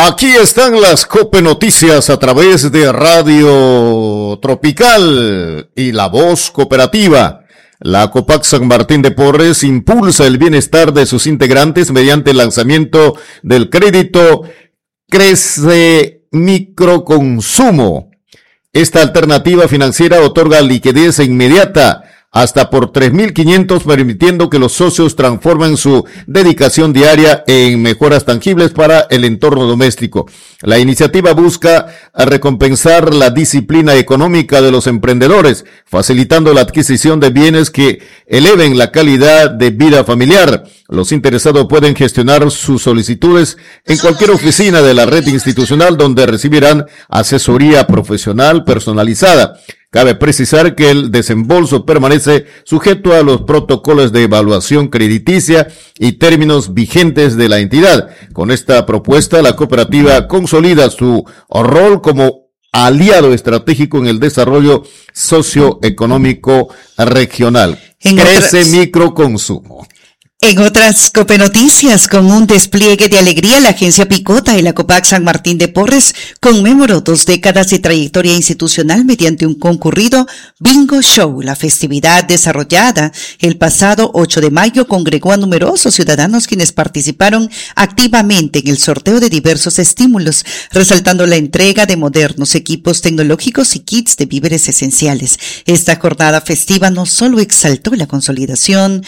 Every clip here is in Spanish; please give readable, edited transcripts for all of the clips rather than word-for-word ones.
Aquí están las Cope Noticias a través de Radio Tropical y La Voz Cooperativa. La Copac San Martín de Porres impulsa el bienestar de sus integrantes mediante el lanzamiento del crédito Crece Microconsumo. Esta alternativa financiera otorga liquidez inmediata hasta por 3.500, permitiendo que los socios transformen su dedicación diaria en mejoras tangibles para el entorno doméstico. La iniciativa busca recompensar la disciplina económica de los emprendedores, facilitando la adquisición de bienes que eleven la calidad de vida familiar. Los interesados pueden gestionar sus solicitudes en cualquier oficina de la red institucional, donde recibirán asesoría profesional personalizada. Cabe precisar que el desembolso permanece sujeto a los protocolos de evaluación crediticia y términos vigentes de la entidad. Con esta propuesta, la cooperativa consolida su rol como aliado estratégico en el desarrollo socioeconómico regional. Crece Microconsumo. En otras Cope Noticias, con un despliegue de alegría, la agencia Picota y la Copac San Martín de Porres conmemoró 2 décadas de trayectoria institucional mediante un concurrido Bingo Show. La festividad desarrollada el pasado 8 de mayo congregó a numerosos ciudadanos quienes participaron activamente en el sorteo de diversos estímulos, resaltando la entrega de modernos equipos tecnológicos y kits de víveres esenciales. Esta jornada festiva no solo exaltó la consolidación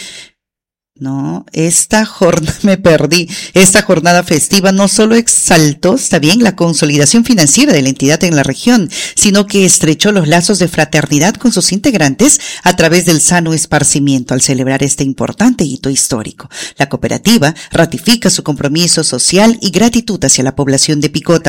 Esta jornada festiva no solo exaltó, la consolidación financiera de la entidad en la región, sino que estrechó los lazos de fraternidad con sus integrantes a través del sano esparcimiento. Al celebrar este importante hito histórico, la cooperativa ratifica su compromiso social y gratitud hacia la población de Picota,